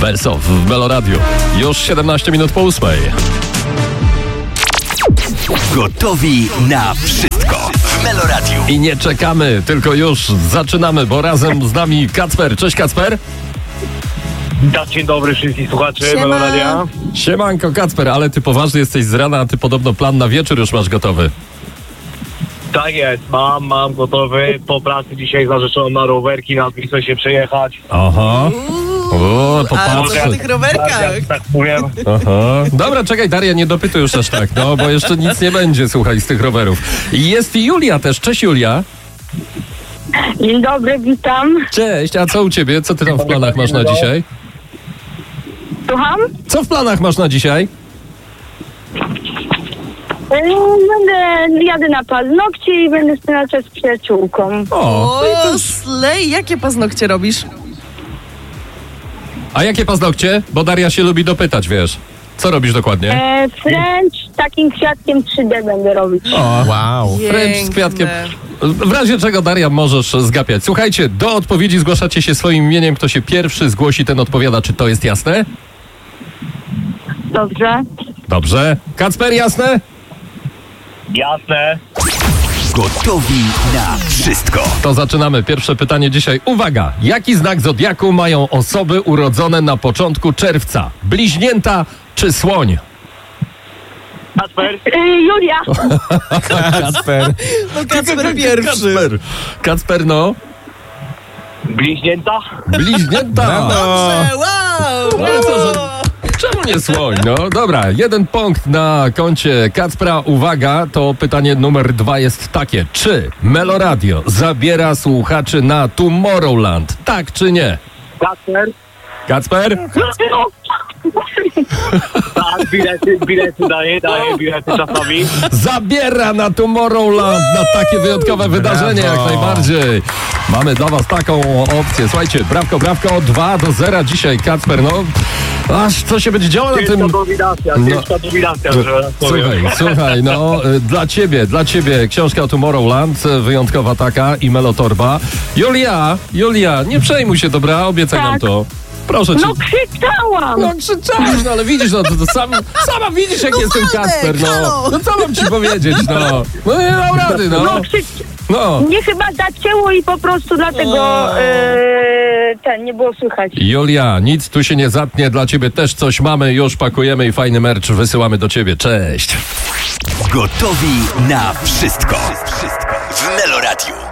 Belsow w Meloradiu. Już 17 minut po 8. Gotowi na wszystko w Meloradiu. I nie czekamy, tylko już zaczynamy, bo razem z nami Kacper. Cześć Kacper. Dzień dobry wszystkich słuchaczy Meloradia. Siemanko Kacper, ale ty poważnie jesteś z rana, a ty podobno plan na wieczór już masz gotowy. Tak jest, mam gotowy. Po pracy dzisiaj z narzeczoną na rowerki, na chcę się przejechać. Aha. O, A co popatrzę. na tych rowerkach? Tak powiem. Aha. Dobra, czekaj Daria, nie dopytuj już aż tak, no bo jeszcze nic nie będzie, słuchaj, z tych rowerów. I jest i Julia też. Cześć Julia. Dzień dobry, witam. Cześć, a co u ciebie? Co ty tam w planach masz na dzisiaj? Słucham? Co w planach masz na dzisiaj? Jadę na paznokcie i będę spędzać czas z przyjaciółką. O, O, slej, jakie paznokcie robisz? a jakie paznokcie? Bo Daria się lubi dopytać, wiesz. Co robisz dokładnie? French takim kwiatkiem 3D będę robić. O, Wow. French z kwiatkiem. W razie czego, Daria, możesz zgapiać. Słuchajcie, do odpowiedzi zgłaszacie się swoim imieniem. Kto się pierwszy zgłosi, ten odpowiada. Czy to jest jasne? Dobrze. Dobrze. Kacper, jasne? Jasne. Gotowi na wszystko. To zaczynamy. Pierwsze pytanie dzisiaj. Uwaga! Jaki znak zodiaku mają osoby urodzone na początku czerwca? Bliźnięta czy słoń? Kasper, Julia. Kacper. No Kacper pierwszy. Kacper, no. bliźnięta? Bliźnięta. Dobrze, wow! No ale co, że... Czemu nie słoń? No dobra, 1 punkt na koncie Kacpra. Uwaga, to pytanie numer 2 jest takie. Czy Meloradio zabiera słuchaczy na Tomorrowland? Tak czy nie? Kasper? Kacper? Tak, bilety daję bilety czasami. Zabiera na Tomorrowland, na takie wyjątkowe wydarzenie jak najbardziej. Mamy dla was taką opcję. Słuchajcie, brawko, 2-0 dzisiaj, Kacper, no. Aż co się będzie działo na tym... Ciężka dominacja, że tak powiem. Słuchaj, no, dla ciebie książka o Tomorrowland, wyjątkowa taka i melotorba. Julia, nie przejmuj się, dobra? Obiecaj nam to. Proszę cię. No krzyczałam. No krzyczałeś, no ale widzisz, no to sama widzisz jak jestem Waldek, Kacper, no. halo. No co mam ci powiedzieć, no. No nie dał rady, no. No No. mnie chyba zacięło i po prostu dlatego nie było słychać. Julia, nic tu się nie zatnie, dla ciebie też coś mamy, już pakujemy i fajny merch wysyłamy do ciebie. Cześć. Gotowi na wszystko w Meloradiu.